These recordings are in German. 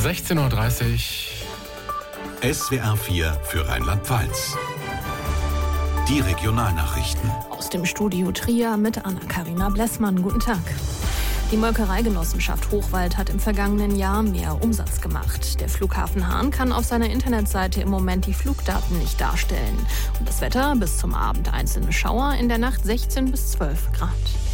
16:30 Uhr. SWR 4 für Rheinland-Pfalz. Die Regionalnachrichten. Aus dem Studio Trier mit Anna-Karina Blessmann. Guten Tag. Die Molkereigenossenschaft Hochwald hat im vergangenen Jahr mehr Umsatz gemacht. Der Flughafen Hahn kann auf seiner Internetseite im Moment die Flugdaten nicht darstellen. Und das Wetter bis zum Abend einzelne Schauer, in der Nacht 16 bis 12 Grad.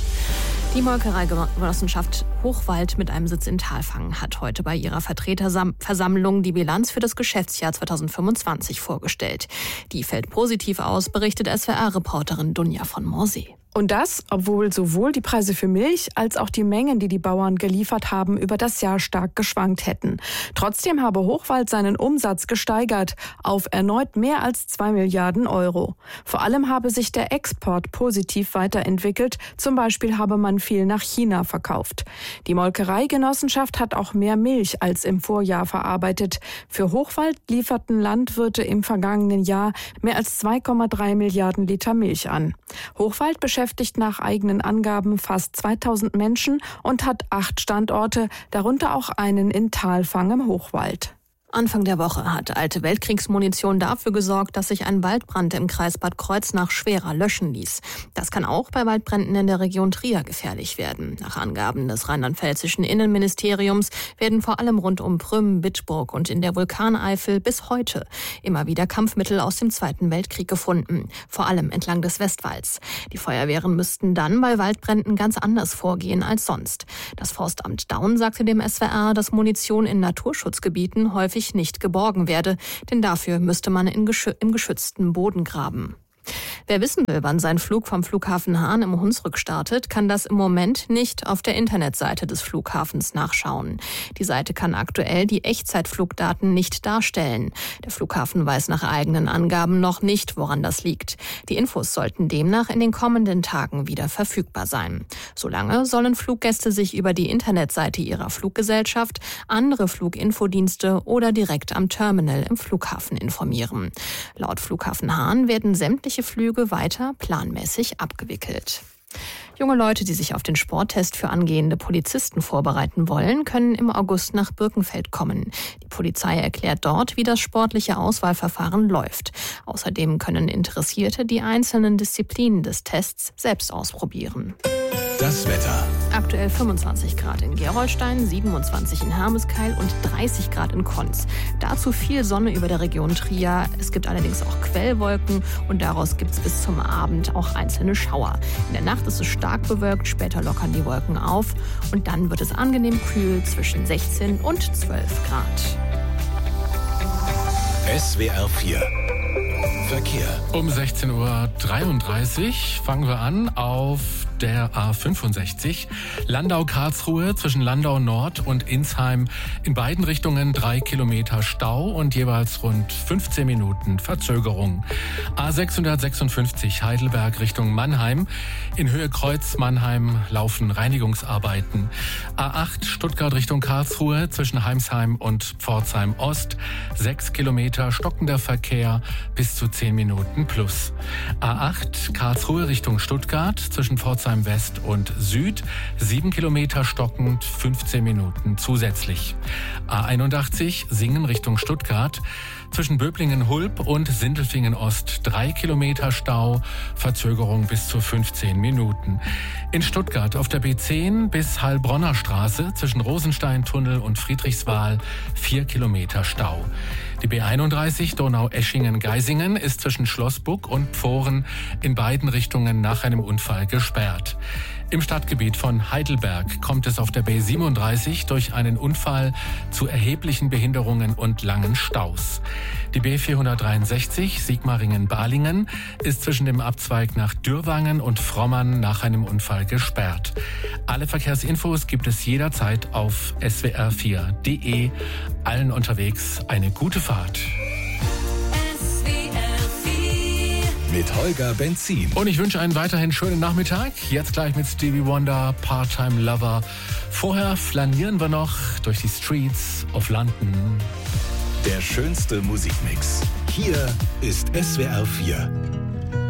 Die Molkereigenossenschaft Hochwald mit einem Sitz in Thalfang hat heute bei ihrer Vertreterversammlung die Bilanz für das Geschäftsjahr 2025 vorgestellt. Die fällt positiv aus, berichtet SWR-Reporterin Dunja von Morsee. Und das, obwohl sowohl die Preise für Milch als auch die Mengen, die die Bauern geliefert haben, über das Jahr stark geschwankt hätten. Trotzdem habe Hochwald seinen Umsatz gesteigert auf erneut mehr als 2 Milliarden Euro. Vor allem habe sich der Export positiv weiterentwickelt. Zum Beispiel habe man viel nach China verkauft. Die Molkereigenossenschaft hat auch mehr Milch als im Vorjahr verarbeitet. Für Hochwald lieferten Landwirte im vergangenen Jahr mehr als 2,3 Milliarden Liter Milch an. Hochwald beschäftigt nach eigenen Angaben fast 2000 Menschen und hat 8 Standorte, darunter auch einen in Thalfang im Hochwald. Anfang der Woche hat alte Weltkriegsmunition dafür gesorgt, dass sich ein Waldbrand im Kreis Bad Kreuznach schwerer löschen ließ. Das kann auch bei Waldbränden in der Region Trier gefährlich werden. Nach Angaben des rheinland-pfälzischen Innenministeriums werden vor allem rund um Prüm, Bitburg und in der Vulkaneifel bis heute immer wieder Kampfmittel aus dem Zweiten Weltkrieg gefunden, vor allem entlang des Westwalds. Die Feuerwehren müssten dann bei Waldbränden ganz anders vorgehen als sonst. Das Forstamt Daun sagte dem SWR, dass Munition in Naturschutzgebieten häufig nicht geborgen werde, denn dafür müsste man im geschützten Boden graben. Wer wissen will, wann sein Flug vom Flughafen Hahn im Hunsrück startet, kann das im Moment nicht auf der Internetseite des Flughafens nachschauen. Die Seite kann aktuell die Echtzeitflugdaten nicht darstellen. Der Flughafen weiß nach eigenen Angaben noch nicht, woran das liegt. Die Infos sollten demnach in den kommenden Tagen wieder verfügbar sein. Solange sollen Fluggäste sich über die Internetseite ihrer Fluggesellschaft, andere Fluginfodienste oder direkt am Terminal im Flughafen informieren. Laut Flughafen Hahn werden sämtliche Flüge weiter planmäßig abgewickelt. Junge Leute, die sich auf den Sporttest für angehende Polizisten vorbereiten wollen, können im August nach Birkenfeld kommen. Die Polizei erklärt dort, wie das sportliche Auswahlverfahren läuft. Außerdem können Interessierte die einzelnen Disziplinen des Tests selbst ausprobieren. Das Wetter. Aktuell 25 Grad in Gerolstein, 27 in Hermeskeil und 30 Grad in Konz. Dazu viel Sonne über der Region Trier. Es gibt allerdings auch Quellwolken und daraus gibt es bis zum Abend auch einzelne Schauer. In der Nacht ist es stark bewölkt, später lockern die Wolken auf und dann wird es angenehm kühl zwischen 16 und 12 Grad. SWR 4 Verkehr. Um 16:33 Uhr fangen wir an auf der A65 Landau-Karlsruhe zwischen Landau Nord und Insheim. In beiden Richtungen 3 Kilometer Stau und jeweils rund 15 Minuten Verzögerung. A656 Heidelberg Richtung Mannheim. In Höhe Kreuz Mannheim laufen Reinigungsarbeiten. A8 Stuttgart Richtung Karlsruhe zwischen Heimsheim und Pforzheim Ost. 6 Kilometer stockender Verkehr bis zu 10 Minuten plus. A8 Karlsruhe Richtung Stuttgart zwischen Pforzheim West und Süd, 7 Kilometer stockend, 15 Minuten zusätzlich. A81 Singen Richtung Stuttgart, zwischen Böblingen-Hulb und Sindelfingen-Ost 3 Kilometer Stau, Verzögerung bis zu 15 Minuten. In Stuttgart auf der B10 bis Heilbronner Straße zwischen Rosensteintunnel und Friedrichswal 4 Kilometer Stau. Die B31 Donau-Eschingen-Geisingen ist zwischen Schlossbuck und Pfohren in beiden Richtungen nach einem Unfall gesperrt. Im Stadtgebiet von Heidelberg kommt es auf der B37 durch einen Unfall zu erheblichen Behinderungen und langen Staus. Die B463 Sigmaringen-Balingen ist zwischen dem Abzweig nach Dürrwangen und Frommern nach einem Unfall gesperrt. Alle Verkehrsinfos gibt es jederzeit auf swr4.de. Allen unterwegs eine gute Fahrt. Mit Holger Benzin. Und ich wünsche einen weiterhin schönen Nachmittag. Jetzt gleich mit Stevie Wonder, Part-Time Lover. Vorher flanieren wir noch durch die Streets of London. Der schönste Musikmix. Hier ist SWR 4.